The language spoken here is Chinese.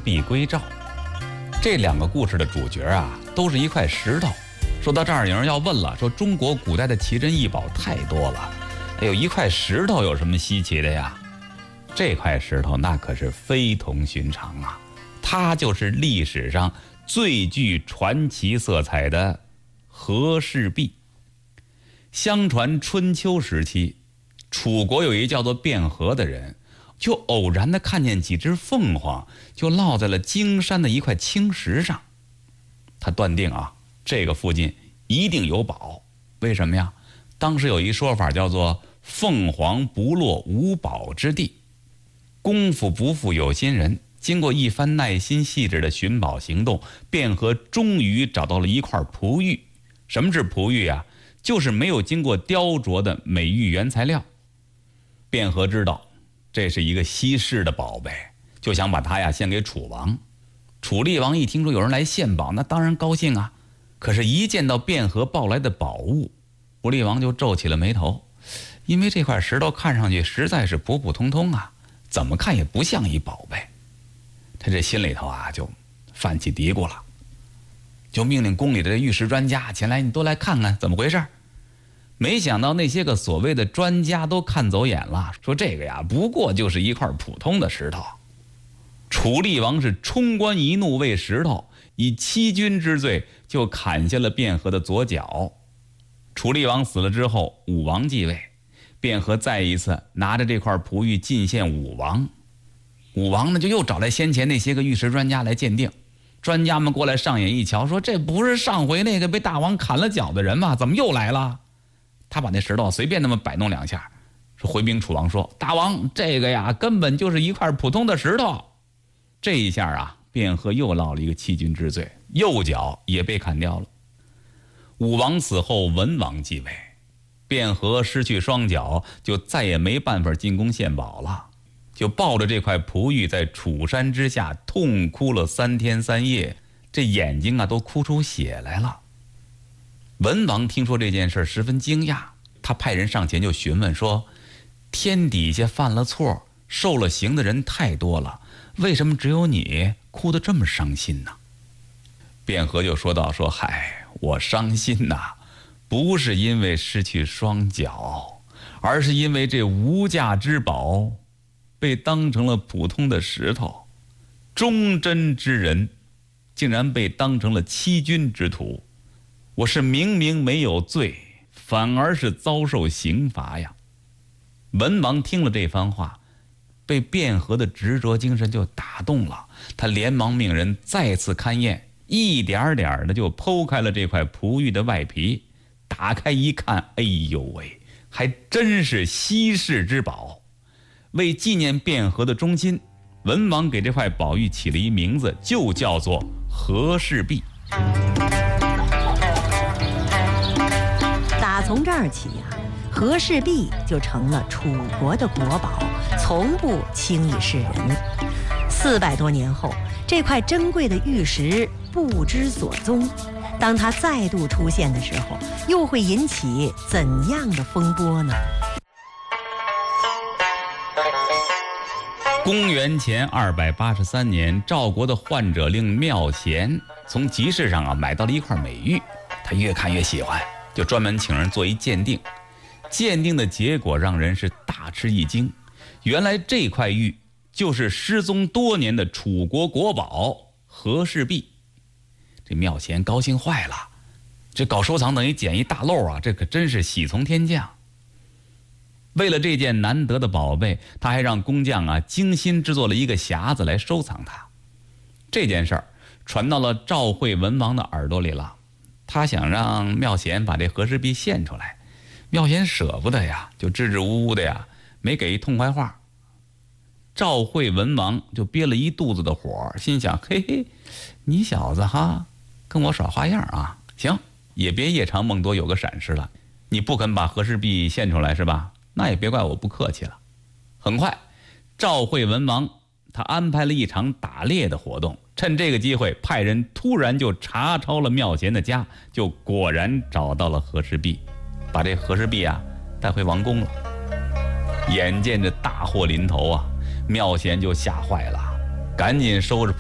璧归赵。这两个故事的主角啊，都是一块石头。说到这儿，有人要问了，说中国古代的奇珍异宝太多了，哎呦，一块石头有什么稀奇的呀？这块石头那可是非同寻常啊，它就是历史上最具传奇色彩的和氏璧。相传春秋时期，楚国有一叫做卞和的人，就偶然的看见几只凤凰就落在了荆山的一块青石上。他断定啊，这个附近一定有宝。为什么呀？当时有一说法叫做凤凰不落无宝之地。功夫不负有心人，经过一番耐心细致的寻宝行动，卞和终于找到了一块璞玉。什么是璞玉啊？就是没有经过雕琢的美玉原材料。卞和知道这是一个稀世的宝贝，就想把它呀献给楚王。楚厉王一听说有人来献宝，那当然高兴啊。可是一见到卞和抱来的宝物，楚厉王就皱起了眉头，因为这块石头看上去实在是普普通通啊，怎么看也不像一宝贝。他这心里头啊就泛起嘀咕了，就命令宫里的这玉石专家前来，你都来看看怎么回事。没想到那些个所谓的专家都看走眼了，说这个呀不过就是一块普通的石头。楚厉王是冲冠一怒为石头，以欺君之罪就砍下了卞和的左脚。楚厉王死了之后，武王继位，卞和再一次拿着这块璞玉进献武王。武王呢就又找来先前那些个玉石专家来鉴定。专家们过来上眼一瞧，说这不是上回那个被大王砍了脚的人吗？怎么又来了？他把那石头随便那么摆弄两下，说回禀楚王说，大王，这个呀根本就是一块普通的石头。这一下啊，卞和又落了一个欺君之罪，右脚也被砍掉了。武王死后，文王继位，卞和失去双脚，就再也没办法进宫献宝了，就抱着这块璞玉在楚山之下痛哭了3天3夜，这眼睛啊都哭出血来了。文王听说这件事十分惊讶，他派人上前就询问说，天底下犯了错受了刑的人太多了，为什么只有你哭得这么伤心呢？卞和就说道，说嗨，我伤心呐，不是因为失去双脚，而是因为这无价之宝被当成了普通的石头，忠贞之人竟然被当成了欺君之徒。我是明明没有罪，反而是遭受刑罚呀。文王听了这番话，被卞和的执着精神就打动了，他连忙命人再次勘验，一点点的就剖开了这块璞玉的外皮，打开一看，哎呦喂，还真是稀世之宝。为纪念卞和的忠心，文王给这块宝玉起了一名字，就叫做和氏璧。 打从这儿起呀，和氏璧就成了楚国的国宝，从不轻易示人。400多年后，这块珍贵的玉石不知所踪，当它再度出现的时候，又会引起怎样的风波呢？ 公元前283年，赵国的患者令妙贤从集市上啊买到了一块美玉，他越看越喜欢，就专门请人做一鉴定。鉴定的结果让人是大吃一惊，原来这块玉就是失踪多年的楚国国宝和氏璧。这妙贤高兴坏了，这搞收藏等于捡一大漏啊，这可真是喜从天降。为了这件难得的宝贝，他还让工匠啊精心制作了一个匣子来收藏它。这件事儿传到了赵惠文王的耳朵里了，他想让妙贤把这和氏璧献出来，妙贤舍不得呀，就支支吾吾的呀，没给一痛快话。赵惠文王就憋了一肚子的火，心想，嘿嘿，你小子哈跟我耍花样啊，行，也别夜长梦多有个闪失了，你不肯把和氏璧献出来是吧？那也别怪我不客气了。很快，赵惠文王他安排了一场打猎的活动，趁这个机会派人突然就查抄了妙贤的家，就果然找到了和氏璧，把这和氏璧啊带回王宫了。眼见着大祸临头啊，妙贤就吓坏了，赶紧收拾